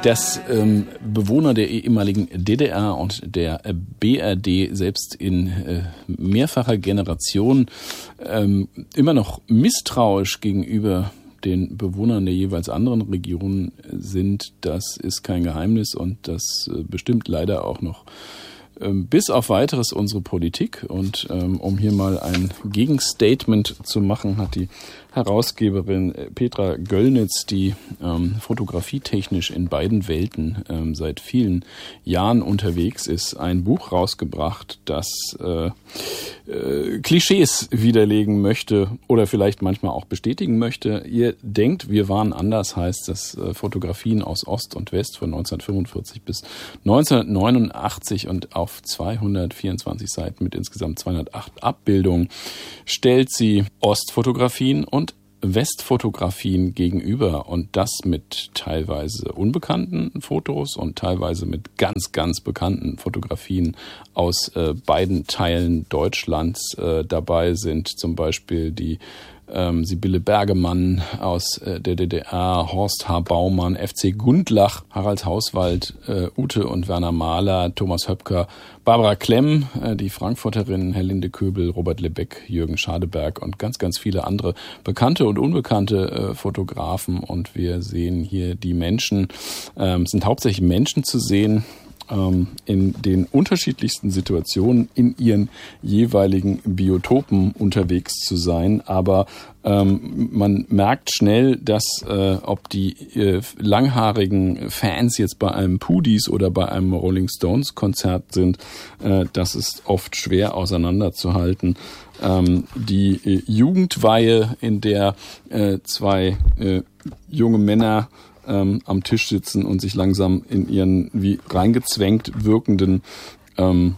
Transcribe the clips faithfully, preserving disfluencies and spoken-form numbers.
Dass ähm, Bewohner der ehemaligen D D R und der B R D selbst in äh, mehrfacher Generation ähm, immer noch misstrauisch gegenüber den Bewohnern der jeweils anderen Regionen sind, das ist kein Geheimnis und das äh, bestimmt leider auch noch ähm, bis auf Weiteres unsere Politik. Und ähm, um hier mal ein Gegenstatement zu machen, hat die Herausgeberin Petra Göllnitz, die ähm, fotografietechnisch in beiden Welten ähm, seit vielen Jahren unterwegs ist, ein Buch rausgebracht, das äh, äh, Klischees widerlegen möchte oder vielleicht manchmal auch bestätigen möchte. Ihr denkt, wir waren anders, heißt das äh, Fotografien aus Ost und West von neunzehnhundertfünfundvierzig bis neunzehnhundertneunundachtzig und auf zweihundertvierundzwanzig Seiten mit insgesamt zweihundertacht Abbildungen stellt sie Ostfotografien und Westfotografien gegenüber und das mit teilweise unbekannten Fotos und teilweise mit ganz, ganz bekannten Fotografien aus äh, beiden Teilen Deutschlands. Äh, dabei sind zum Beispiel die ähm, Sibylle Bergemann aus äh, der D D R, Horst H. Baumann, F C Gundlach, Harald Hauswald, äh, Ute und Werner Mahler, Thomas Höpker, Barbara Klemm, äh, die Frankfurterin, Herr Linde Köbel, Robert Lebeck, Jürgen Schadeberg und ganz, ganz viele andere bekannte und unbekannte äh, Fotografen. Und wir sehen hier die Menschen, ähm, es sind hauptsächlich Menschen zu sehen, in den unterschiedlichsten Situationen in ihren jeweiligen Biotopen unterwegs zu sein. Aber ähm, man merkt schnell, dass äh, ob die äh, langhaarigen Fans jetzt bei einem Pudis oder bei einem Rolling Stones Konzert sind, äh, das ist oft schwer auseinanderzuhalten. Ähm, die äh, Jugendweihe, in der äh, zwei äh, junge Männer Ähm, am Tisch sitzen und sich langsam in ihren wie reingezwängt wirkenden ähm,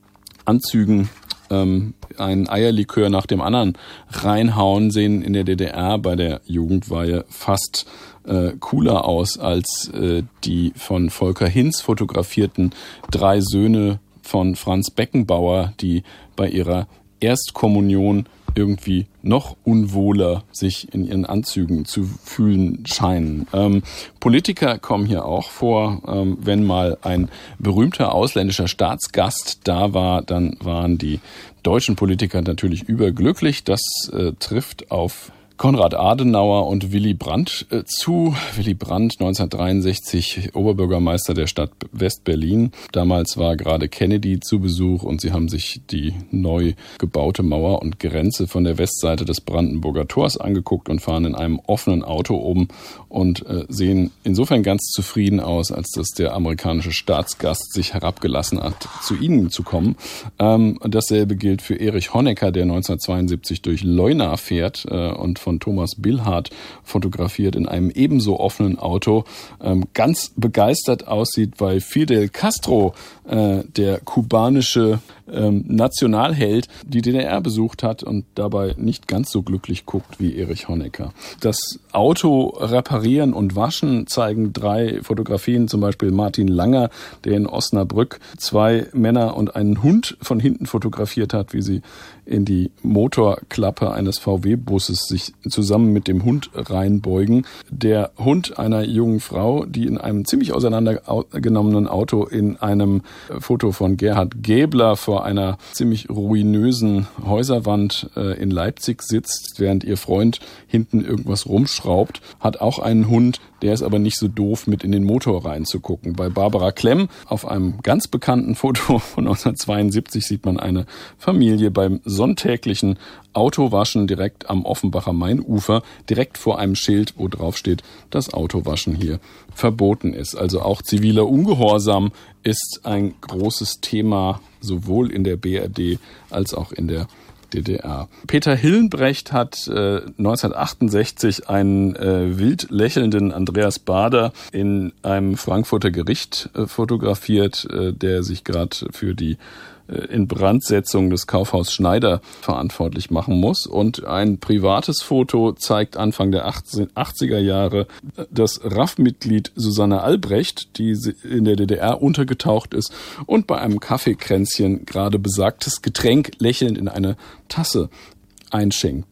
Anzügen ähm, ein Eierlikör nach dem anderen reinhauen, sehen in der D D R bei der Jugendweihe fast äh, cooler aus als äh, die von Volker Hinz fotografierten drei Söhne von Franz Beckenbauer, die bei ihrer Erstkommunion irgendwie noch unwohler sich in ihren Anzügen zu fühlen scheinen. Ähm, Politiker kommen hier auch vor. Ähm, wenn mal ein berühmter ausländischer Staatsgast da war, dann waren die deutschen Politiker natürlich überglücklich. Das äh, trifft auf Konrad Adenauer und Willy Brandt äh, zu. Willy Brandt, neunzehnhundertdreiundsechzig Oberbürgermeister der Stadt West-Berlin. Damals war gerade Kennedy zu Besuch und sie haben sich die neu gebaute Mauer und Grenze von der Westseite des Brandenburger Tors angeguckt und fahren in einem offenen Auto um und äh, sehen insofern ganz zufrieden aus, als dass der amerikanische Staatsgast sich herabgelassen hat, zu ihnen zu kommen. Ähm, dasselbe gilt für Erich Honecker, der neunzehnhundertzweiundsiebzig durch Leuna fährt äh, und von Thomas Billhardt fotografiert in einem ebenso offenen Auto, ähm, ganz begeistert aussieht, weil Fidel Castro, äh, der kubanische ähm, Nationalheld, die D D R besucht hat und dabei nicht ganz so glücklich guckt wie Erich Honecker. Das Auto reparieren und waschen zeigen drei Fotografien, zum Beispiel Martin Langer, der in Osnabrück zwei Männer und einen Hund von hinten fotografiert hat, wie sie in die Motorklappe eines V W-Busses sich zusammen mit dem Hund reinbeugen. Der Hund einer jungen Frau, die in einem ziemlich auseinandergenommenen Auto in einem Foto von Gerhard Gäbler vor einer ziemlich ruinösen Häuserwand äh, in Leipzig sitzt, während ihr Freund hinten irgendwas rumschraubt, hat auch einen Hund, der ist aber nicht so doof, mit in den Motor reinzugucken. Bei Barbara Klemm auf einem ganz bekannten Foto von neunzehnhundertzweiundsiebzig sieht man eine Familie beim sonntäglichen Autowaschen direkt am Offenbacher Mainufer, direkt vor einem Schild, wo drauf steht, dass Autowaschen hier verboten ist. Also auch ziviler Ungehorsam ist ein großes Thema, sowohl in der B R D als auch in der D D R. Peter Hillenbrecht hat äh, neunzehnhundertachtundsechzig einen äh, wild lächelnden Andreas Baader in einem Frankfurter Gericht äh, fotografiert, äh, der sich gerade für die Inbrandsetzung des Kaufhaus Schneider verantwortlich machen muss. Und ein privates Foto zeigt Anfang der achtziger Jahre das R A F-Mitglied Susanne Albrecht, die in der D D R untergetaucht ist und bei einem Kaffeekränzchen gerade besagtes Getränk lächelnd in eine Tasse einschenkt.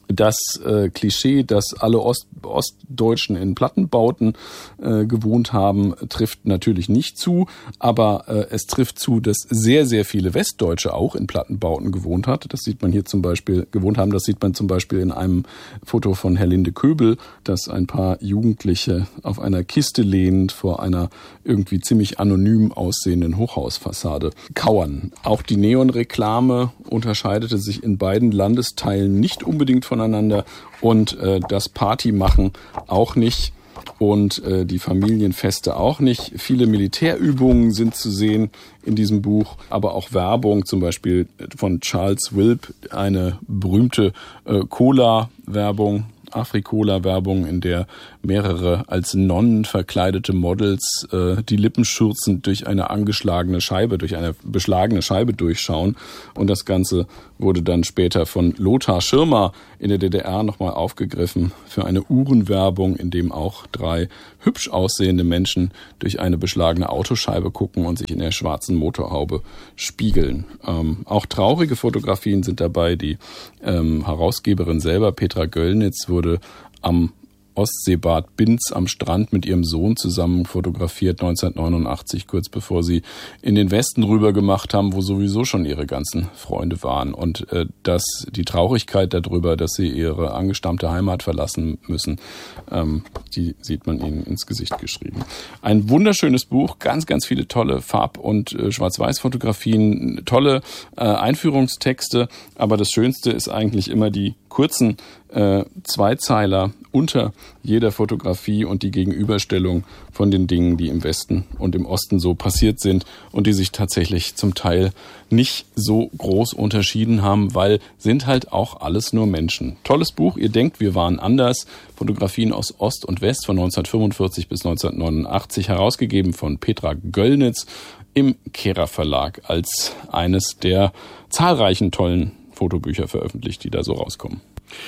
Das äh, Klischee, dass alle Ost- Ostdeutschen in Plattenbauten äh, gewohnt haben, trifft natürlich nicht zu, aber äh, es trifft zu, dass sehr, sehr viele Westdeutsche auch in Plattenbauten gewohnt hat. Das sieht man hier zum Beispiel, gewohnt haben, das sieht man zum Beispiel in einem Foto von Herlinde Köbel, dass ein paar Jugendliche auf einer Kiste lehnend vor einer irgendwie ziemlich anonym aussehenden Hochhausfassade kauern. Auch die Neonreklame unterscheidete sich in beiden Landesteilen nicht unbedingt von voneinander und äh, das Partymachen auch nicht und äh, die Familienfeste auch nicht. Viele Militärübungen sind zu sehen in diesem Buch, aber auch Werbung, zum Beispiel von Charles Wilp, eine berühmte äh, Cola-Werbung, Afri-Cola-Werbung, in der mehrere als Nonnen verkleidete Models äh, die Lippen schürzend durch eine angeschlagene Scheibe, durch eine beschlagene Scheibe durchschauen. Und das Ganze wurde dann später von Lothar Schirmer in der D D R nochmal aufgegriffen für eine Uhrenwerbung, in dem auch drei hübsch aussehende Menschen durch eine beschlagene Autoscheibe gucken und sich in der schwarzen Motorhaube spiegeln. Ähm, auch traurige Fotografien sind dabei. Die ähm, Herausgeberin selber, Petra Göllnitz, wurde am Ostseebad Binz am Strand mit ihrem Sohn zusammen fotografiert, neunzehnhundertneunundachtzig, kurz bevor sie in den Westen rüber gemacht haben, wo sowieso schon ihre ganzen Freunde waren. Und äh, dass die Traurigkeit darüber, dass sie ihre angestammte Heimat verlassen müssen, ähm, die sieht man ihnen ins Gesicht geschrieben. Ein wunderschönes Buch, ganz, ganz viele tolle Farb- und äh, Schwarz-Weiß-Fotografien, tolle äh, Einführungstexte, aber das Schönste ist eigentlich immer die kurzen äh, Zweizeiler unter jeder Fotografie und die Gegenüberstellung von den Dingen, die im Westen und im Osten so passiert sind und die sich tatsächlich zum Teil nicht so groß unterschieden haben, weil sind halt auch alles nur Menschen. Tolles Buch, ihr denkt, wir waren anders. Fotografien aus Ost und West von neunzehnhundertfünfundvierzig bis neunzehnhundertneunundachtzig, herausgegeben von Petra Göllnitz im Kehrer Verlag als eines der zahlreichen tollen Fotobücher veröffentlicht, die da so rauskommen.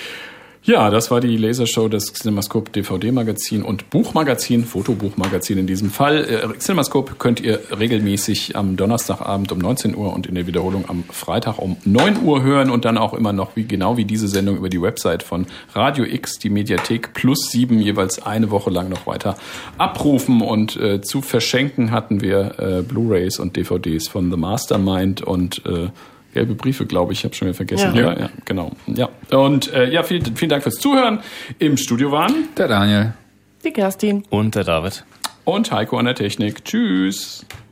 Ja, das war die Lasershow des CinemaScope D V D-Magazin und Buchmagazin, Fotobuchmagazin in diesem Fall. Äh, CinemaScope könnt ihr regelmäßig am Donnerstagabend um neunzehn Uhr und in der Wiederholung am Freitag um neun Uhr hören und dann auch immer noch, wie genau wie diese Sendung, über die Website von Radio X, die Mediathek plus sieben, jeweils eine Woche lang noch weiter abrufen. Und äh, zu verschenken hatten wir äh, Blu-rays und D V Ds von The Mastermind und äh, gelbe Briefe, glaube ich, ich habe schon wieder vergessen. Ja, ja, ja genau. Ja. Und äh, ja, vielen, vielen Dank fürs Zuhören. Im Studio waren der Daniel, die Kerstin und der David und Heiko an der Technik. Tschüss.